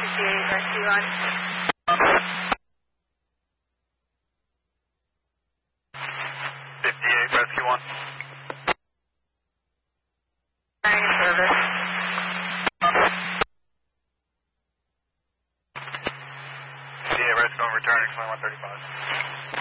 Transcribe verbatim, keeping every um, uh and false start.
fifty-eight, rescue on. fifty-eight, rescue one. Nine service. fifty-eight, rescue one, returning twenty-one thirty-five.